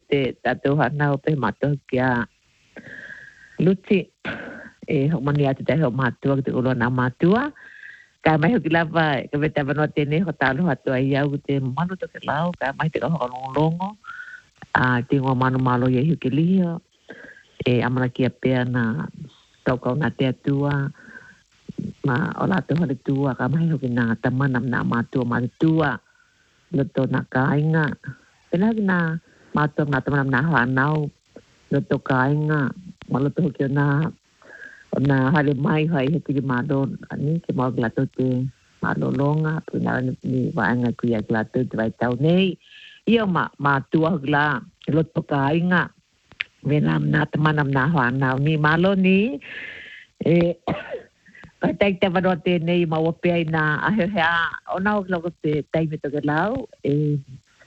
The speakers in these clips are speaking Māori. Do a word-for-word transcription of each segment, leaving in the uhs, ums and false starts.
te tato hana o pe mato kia luti e ho mani atu te ho matua te ulo na matua ka mai ho kilava ka veta vano tene ho talo hatu ai au te manu to ke lau ka mai te ho longo a te ngo manu malo ye hu ke lio e amana kia pe na toko na te atua ma ola to hale tua ka mai ho kina tamana na matua matua loto na kainga pena na matua na tamana na hanau loto kainga maloto ke na na hale mai hai he ki malo ani ke mo glato te malo longa puna ni vanga ku ya glato te vai tau nei io ma matua gla loto kainga venam na tamana na hanau ni malo ni e ka tai te varote nei ma o pe na a he ha ona o lo te tai me to lau e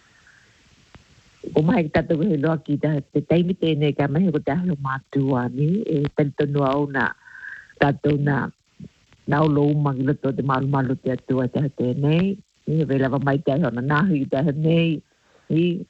o mai ta to he lo ki ta te tai me te nei ka mai ko ta ho matua ni e tanto no ona ta to na na lo ma ki lo to te mal mal te tu ta te nei ni ve la mai ta ho na na hi ta nei ni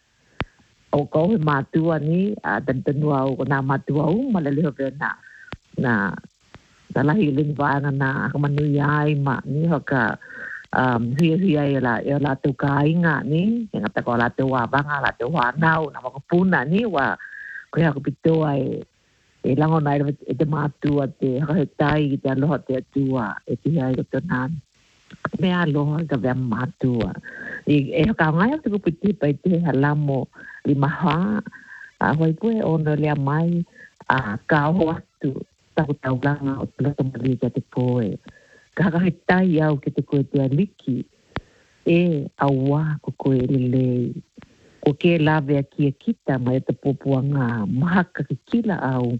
o ko he matua ni a tanto no o na matua o ma le ho na na Dala hilin vanga na kamanu yai ma ni hoka um hia hia la e la tu kai nga ni nga ta ko la tu wa vanga la tu wa nau na ko puna ni wa ko ya ko pito ai e lango na e te matu te ha tai te lo te tua e te ai ko nan me a lo ka ve matu e e ka nga te ko piti pa te halamo li maha a hoi ko e ono le mai a ka ho tu tau tau langa o te loto mali ka te poe. Ka haka tai au ke te koe te aliki e awa ko koe lelei. Ko ke lawe a kia kita mai te popuanga mahaka ki kila au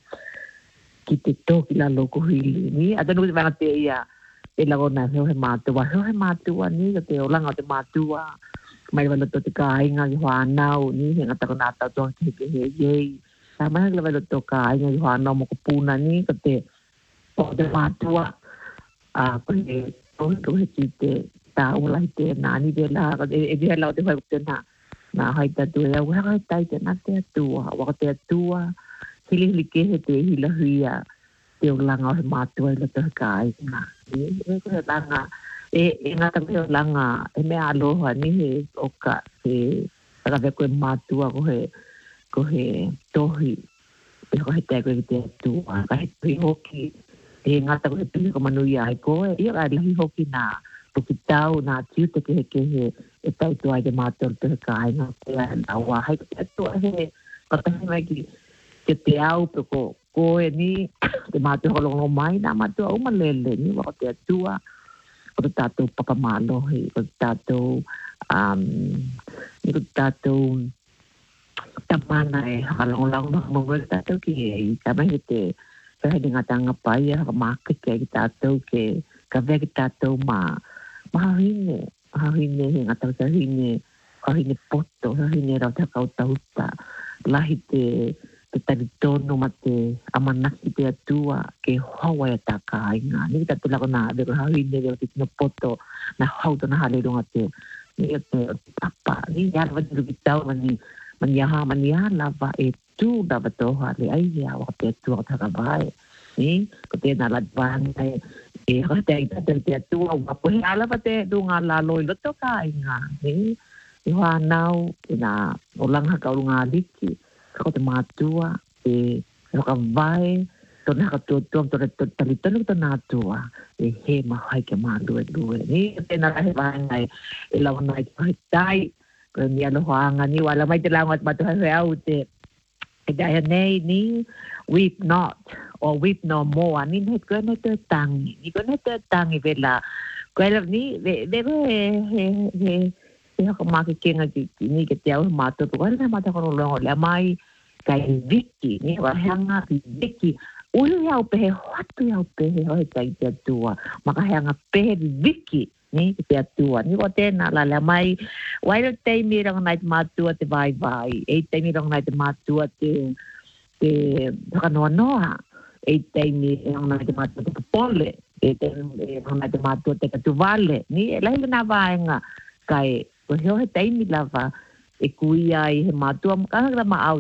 ki te toki la loko hili. Ni atanu te vana te ia e lagona heo he mātua. Heo he mātua ni ka te o langa o te mātua. Mai wala to te ka inga ki hoa nau ni he ngata ko nā tau toa ki he he yei. Sa mai la velo to ka inga i hana mo ko puna ni ka te o te matua a ko he ko ko he ki te ta o lai te nani de la e e la te te na na hai ta tu e wa hai tai te na te tua wa te tua hili hili ke he te hila huia te o langa o he matua i to ka inga e ko he langa e e nga ta ko langa e me aloha ni he o ka e ka ve ko matua ko he ko he tohi e ko he te ko te tu a ka he hoki e ngata ko he tu ko manu ia ai ko e ia ai hi hoki na ko ki tau na tiu te ke ke he e tau tu ai de mato te ka ai na te na wa hai te tu he ko te mai ki te te au ko ko e ni te mato ho lo mai na mato o malele ni wa te tu a ko tato papa malo he ko tato um ko tato tamana e halong-long mongol tato ki e tama hite sa hinga tanga pai ha market ke tato ke ka ve tato ma ma hine ha hine hinga tato sa hine ha hine poto ha hine ra ta kau tauta la hite te taritono mate amanaki te atua ke hawa ta ka inga ni tato la na de ha hine de te no poto na hauta na hale ronga te ni te papa ni ya va de kitau ni maniaha maniaha lava e tu lava toha le ai ia wa te tu o taka vai ni ko te na ladvang e e ha te ita te te tu wa po ala pa te dunga la loi lo to ka inga ni i wa nau ina o langa ka lunga liki ko te matua e ko ka vai to na ka tu tu to to tali to to na tua e he ma hai ke ma lu lu ni te na he vai nai e la nai tai ko ni alo hanga ni wala mai te langot matu ha au te e dai nei ni weep not or weep no more ani ne ko ne te tang ni ko ne te tang i vela ko la ni ve ve he he he ko ma ke kenga ki ni ke te au matu ko la matu ko lo la mai kai viki ni wa hanga viki ulu ya pe hatu ya pe ho kai te tua ma ka hanga pe viki ni te atua ni ko tena la la mai wai le te mi rong nai matua te vai vai e te mi rong nai te matua te te ka no no e te mi rong nai te matua te pole e te rong nai te matua te ka tu vale ni la le na vai nga kai ko he te mi lava e kuia i he matua ka ma